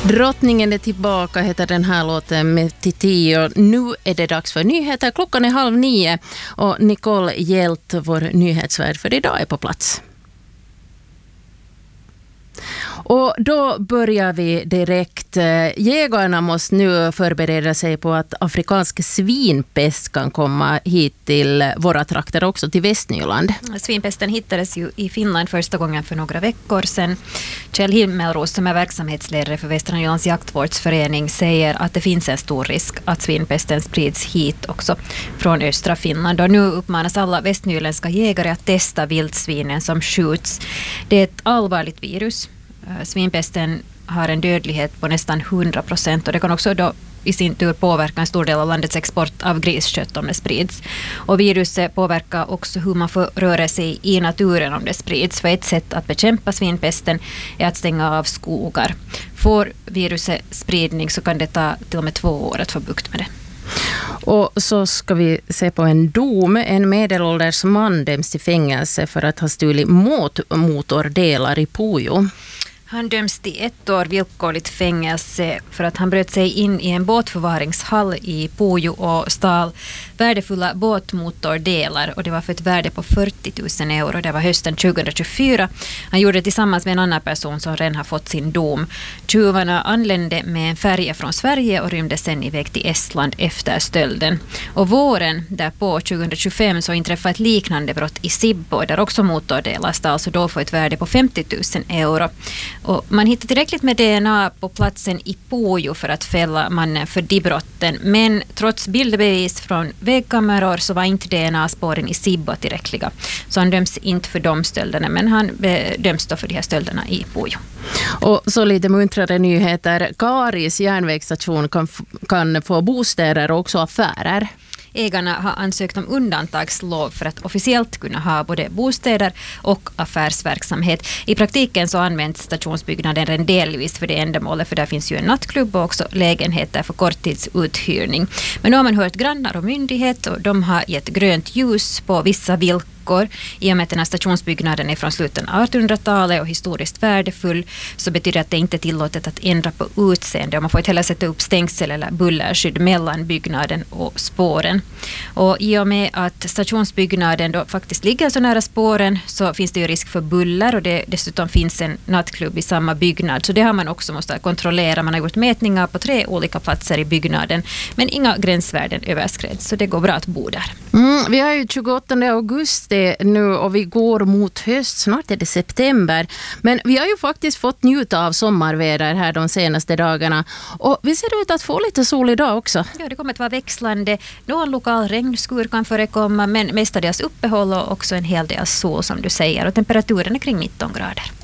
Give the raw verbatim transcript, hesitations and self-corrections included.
Drottningen är tillbaka heter den här låten med Titi och nu är det dags för nyheter. Klockan är halv nio och Nicole Hjelt, vår nyhetsvärd för idag, är på plats. Och då börjar vi direkt. Jägarna måste nu förbereda sig på att afrikansk svinpest kan komma hit till våra trakter, också till Västnyland. Svinpesten hittades ju i Finland första gången för några veckor sedan. Kjell Himmelros, som är verksamhetsledare för Västra Nylands jaktvårdsförening, säger att det finns en stor risk att svinpesten sprids hit också från östra Finland. Och nu uppmanas alla västnyländska jägare att testa vildsvinen som skjuts. Det är ett allvarligt virus. Svinpesten har en dödlighet på nästan hundra procent och det kan också då i sin tur påverka en stor del av landets export av griskött om det sprids. Och viruset påverkar också hur man får röra sig i naturen om det sprids. För ett sätt att bekämpa svinpesten är att stänga av skogar. Får viruset spridning så kan det ta till och med två år att få bukt med det. Och så ska vi se på en dom. En medelålders man döms till fängelse för att ha stulit motordelar i Pujo. Han döms till ett år villkorligt fängelse för att han bröt sig in i en båtförvaringshall i Pujo och stal värdefulla båtmotordelar, och det var för ett värde på fyrtio tusen euro. Det var hösten tjugohundratjugofyra. Han gjorde det tillsammans med en annan person som redan har fått sin dom. Tjuvarna anlände med en färja från Sverige och rymde sen iväg till Estland efter stölden. Och våren därpå tjugohundratjugofem så inträffade ett liknande brott i Sibbo där också motordelar stals, och då för ett värde på femtio tusen euro. Och man hittade tillräckligt med D N A på platsen i Pujo för att fälla mannen för de brotten. Men trots bildbevis från vägkameror så var inte D N A-spåren i Sibbo tillräckliga. Så han döms inte för de stölderna, men han döms då för de här stölderna i Pujo. Och så lite muntrare nyheter. Karis järnvägsstation kan, kan få bostäder och också affärer. Ägarna har ansökt om undantagslov för att officiellt kunna ha både bostäder och affärsverksamhet. I praktiken så används stationsbyggnaden en delvis för det ändamålet, för där finns ju en nattklubb och också lägenheter för korttidsuthyrning. Men nu har man hört grannar och myndighet och de har gett grönt ljus på vissa villkor. I och med att den här stationsbyggnaden är från slutet av artonhundratalet och historiskt värdefull, så betyder att det inte är tillåtet att ändra på utseende. Och man får inte heller sätta upp stängsel eller bullerskydd mellan byggnaden och spåren. Och i och med att stationsbyggnaden då faktiskt ligger så nära spåren så finns det ju risk för buller, och det dessutom finns en nattklubb i samma byggnad. Så det har man också måste kontrollera. Man har gjort mätningar på tre olika platser i byggnaden, men inga gränsvärden överskreds, så det går bra att bo där. Mm, vi har ju tjugoåttonde augusti nu och vi går mot höst, snart är det september. Men vi har ju faktiskt fått njuta av sommarväder här de senaste dagarna. Och vi ser ut att få lite sol idag också. Ja, det kommer att vara växlande. Någon lokal regnskur kan förekomma, men mestadels uppehåll och också en hel del sol som du säger. Och temperaturen är kring nitton grader.